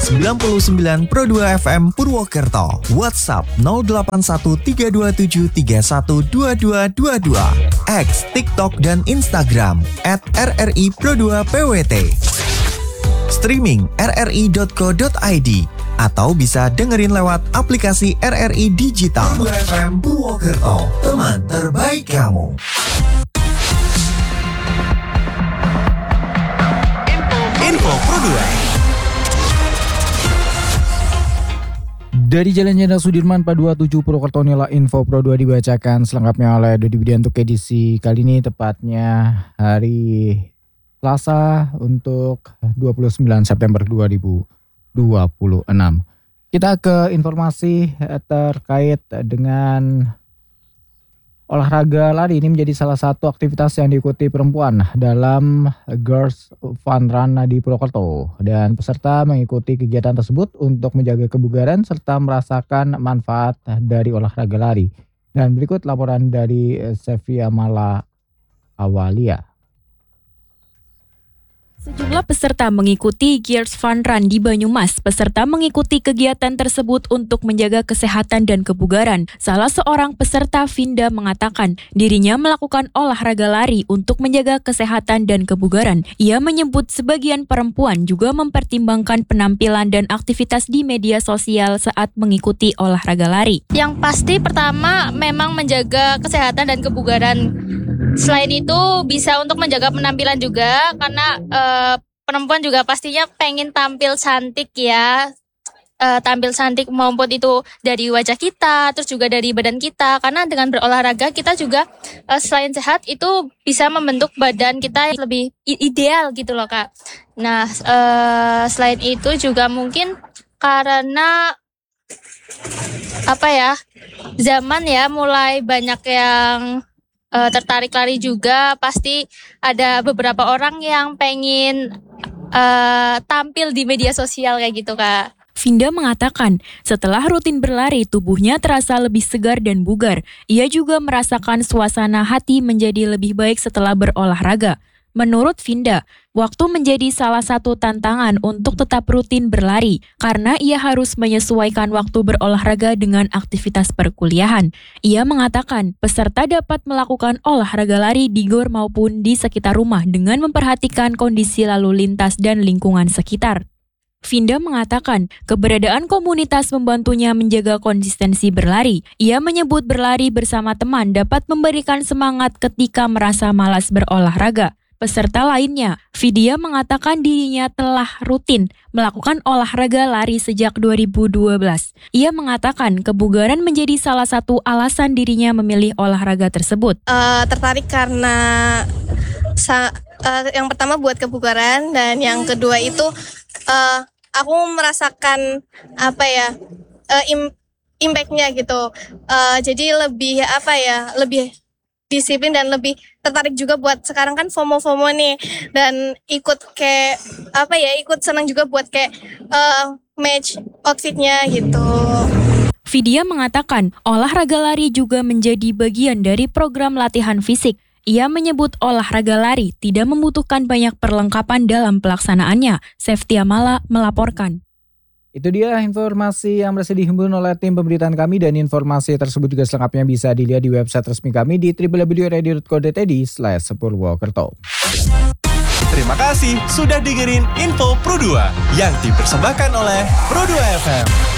99 Pro 2 FM Purwokerto. WhatsApp 081327312222. X, TikTok dan Instagram @RRI Pro 2 PWT. Streaming rri.co.id atau bisa dengerin lewat aplikasi RRI Digital. Pro 2 FM Purwokerto, teman terbaik kamu. Info Pro 2. Dari Jalan Jenderal Sudirman 427 Purwokerto, inilah Info Pro 2 dibacakan selengkapnya oleh Dodi Budi untuk edisi kali ini, tepatnya hari Selasa untuk 29 September 2026. Kita ke informasi terkait dengan olahraga lari. Ini menjadi salah satu aktivitas yang diikuti perempuan dalam Girls Fun Run di Purwokerto. Dan peserta mengikuti kegiatan tersebut untuk menjaga kebugaran serta merasakan manfaat dari olahraga lari. Dan berikut laporan dari Sevia Mala Awalia. Sejumlah peserta mengikuti Girls Fun Run di Banyumas. Peserta mengikuti kegiatan tersebut untuk menjaga kesehatan dan kebugaran. Salah seorang peserta, Vinda, mengatakan dirinya melakukan olahraga lari untuk menjaga kesehatan dan kebugaran. Ia menyebut sebagian perempuan juga mempertimbangkan penampilan dan aktivitas di media sosial saat mengikuti olahraga lari. Yang pasti pertama memang menjaga kesehatan dan kebugaran. Selain itu bisa untuk menjaga penampilan juga, karena perempuan juga pastinya pengen tampil cantik ya. Tampil cantik maupun itu dari wajah kita, terus juga dari badan kita. Karena dengan berolahraga kita juga selain sehat itu bisa membentuk badan kita yang lebih ideal gitu loh Kak. Nah selain itu juga mungkin karena zaman ya mulai banyak yang tertarik lari juga, pasti ada beberapa orang yang pengen tampil di media sosial kayak gitu Kak. Vinda mengatakan setelah rutin berlari tubuhnya terasa lebih segar dan bugar. Ia juga merasakan suasana hati menjadi lebih baik setelah berolahraga. Menurut Vinda, waktu menjadi salah satu tantangan untuk tetap rutin berlari karena ia harus menyesuaikan waktu berolahraga dengan aktivitas perkuliahan. Ia mengatakan peserta dapat melakukan olahraga lari di gor maupun di sekitar rumah dengan memperhatikan kondisi lalu lintas dan lingkungan sekitar. Vinda mengatakan keberadaan komunitas membantunya menjaga konsistensi berlari. Ia menyebut berlari bersama teman dapat memberikan semangat ketika merasa malas berolahraga. Peserta lainnya, Vidya mengatakan dirinya telah rutin melakukan olahraga lari sejak 2012. Ia mengatakan kebugaran menjadi salah satu alasan dirinya memilih olahraga tersebut. Tertarik karena yang pertama buat kebugaran, dan yang kedua itu aku merasakan impact-nya gitu. Jadi lebih lebih disiplin dan lebih tertarik juga buat sekarang kan FOMO nih, dan ikut senang juga buat match outfitnya gitu. Vidya mengatakan olahraga lari juga menjadi bagian dari program latihan fisik. Ia menyebut olahraga lari tidak membutuhkan banyak perlengkapan dalam pelaksanaannya. Sevia Mala melaporkan. Itu dia informasi yang berhasil dihimpun oleh tim pemberitaan kami, dan informasi tersebut juga selengkapnya bisa dilihat di website resmi kami di www.radio.co.id/Purwokerto. Terima kasih sudah dengerin Info Pro 2 yang dipersembahkan oleh Pro 2 FM.